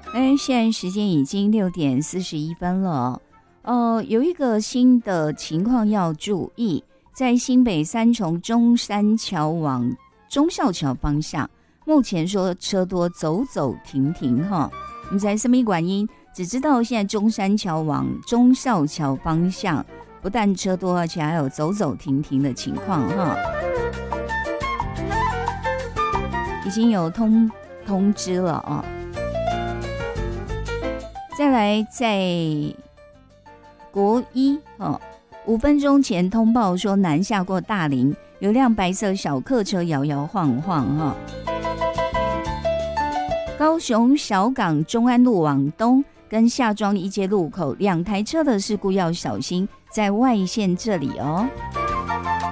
现在时间已经6:41了。有一个新的情况要注意，在新北三重中山桥往忠孝桥方向，目前说车多走走停停哈。我们在什么原因？只知道现在中山桥往忠孝桥方向，不但车多，而且还有走走停停的情况哈。已经有通知了啊。再来，在国一5分钟前通报说南下过大林，有辆白色小客车摇摇晃晃哈。高雄小港中安路往东跟下庄一街路口2台车的事故要小心，在外线这里哦。